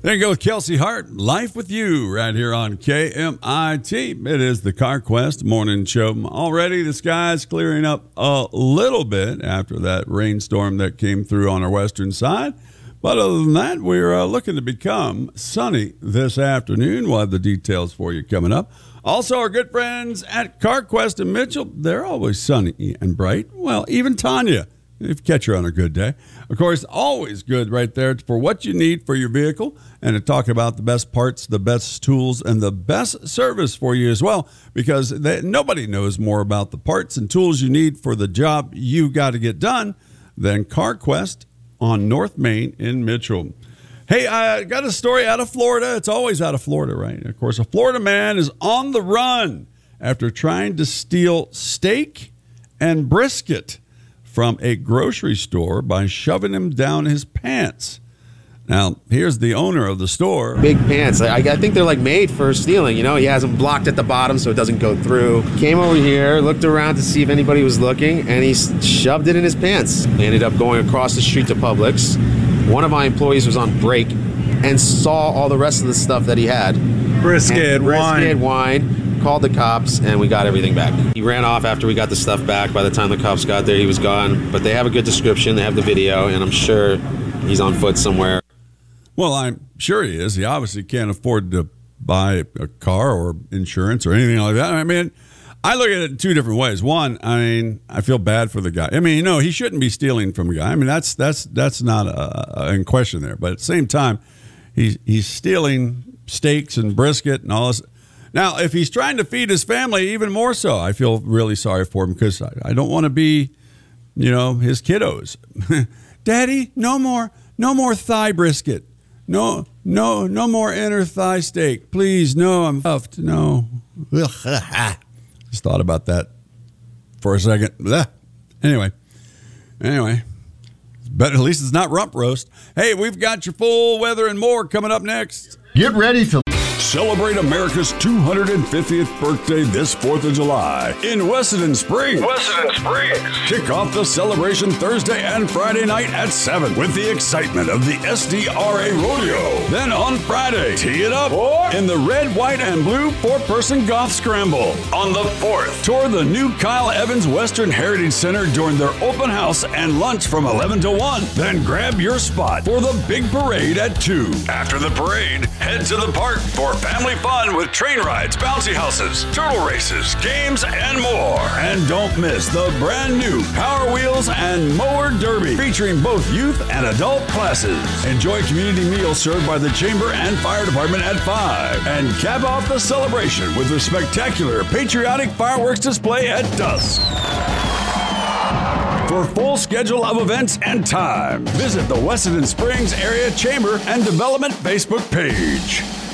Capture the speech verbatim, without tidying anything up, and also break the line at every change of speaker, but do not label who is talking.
There you go with Kelsey Hart, Life with You, right here on K M I T. It is the CarQuest morning show. Already the sky's clearing up a little bit after that rainstorm that came through on our western side. But other than that, we're uh, looking to become sunny this afternoon. We'll have the details for you coming up. Also, our good friends at CarQuest and Mitchell, they're always sunny and bright. Well, even Tanya, if you catch her on a good day. Of course, always good right there for what you need for your vehicle and to talk about the best parts, the best tools, and the best service for you as well, because they, nobody knows more about the parts and tools you need for the job you got to get done than CarQuest on North Main in Mitchell. Hey, I got a story out of Florida. It's always out of Florida, right? Of course, a Florida man is on the run after trying to steal steak and brisket from a grocery store by shoving him down his pants. Now, here's the owner of the store.
Big pants. I, I think they're like made for stealing, you know? He has them blocked at the bottom so it doesn't go through. Came over here, looked around to see if anybody was looking, and he shoved it in his pants. Ended up going across the street to Publix. One of my employees was on break and saw all the rest of the stuff that he had.
Brisket,
and brisket, wine. wine. Called the cops, and we got everything back. He ran off after we got the stuff back. By the time the cops got there, he was gone. But they have a good description. They have the video, and I'm sure he's on foot somewhere.
Well, I'm sure he is. He obviously can't afford to buy a car or insurance or anything like that. I mean, I look at it in two different ways. One, I mean, I feel bad for the guy. I mean, no, he shouldn't be stealing from a guy. I mean, that's that's that's not a, a, in question there. But at the same time, he's he's stealing steaks and brisket and all this. Now, if he's trying to feed his family, even more so, I feel really sorry for him because I, I don't want to be, you know, his kiddos. Daddy, no more, no more thigh brisket. No, no, no more inner thigh steak. Please, no, I'm puffed. No. Just thought about that for a second. Anyway, anyway, but at least it's not rump roast. Hey, we've got your full weather and more coming up next.
Get ready to
celebrate America's two hundred fiftieth birthday this fourth of July in Wessenden Springs.
Wessenden Springs.
Kick off the celebration Thursday and Friday night at seven with the excitement of the S D R A Rodeo. Then on Friday, tee it up Four. in the red, white, and blue four-person golf scramble. On the fourth, tour the new Kyle Evans Western Heritage Center during their open house and lunch from eleven to one. Then grab your spot for the big parade at two. After the parade, head to the park for family fun with train rides, bouncy houses, turtle races, games, and more. And don't miss the brand new Power Wheels and Mower Derby featuring both youth and adult classes. Enjoy community meals served by the Chamber and Fire Department at five. And cap off the celebration with a spectacular patriotic fireworks display at dusk. For full schedule of events and time, visit the Wessenden Springs Area Chamber and Development Facebook page.